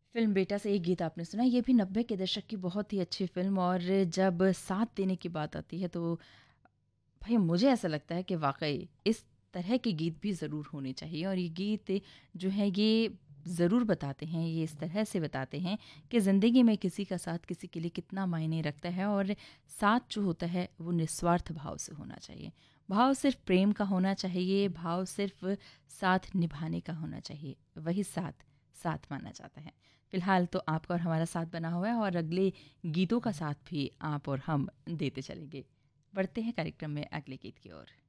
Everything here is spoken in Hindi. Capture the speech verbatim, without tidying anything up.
फ़िल्म बेटा से एक गीत आपने सुना, ये भी नब्बे के दशक की बहुत ही अच्छी फ़िल्म। और जब साथ देने की बात आती है तो भाई मुझे ऐसा लगता है कि वाक़ई इस तरह के गीत भी ज़रूर होने चाहिए। और ये गीत जो है ये ज़रूर बताते हैं, ये इस तरह से बताते हैं कि ज़िंदगी में किसी का साथ किसी के लिए कितना मायने रखता है। और साथ जो होता है वो निस्वार्थ भाव से होना चाहिए। भाव सिर्फ़ प्रेम का होना चाहिए, भाव सिर्फ़ साथ निभाने का होना चाहिए। वही साथ, साथ माना जाता है। फ़िलहाल तो आपका और हमारा साथ बना हुआ है और अगले गीतों का साथ भी आप और हम देते चलेंगे। बढ़ते हैं कार्यक्रम में अगले गीत की ओर।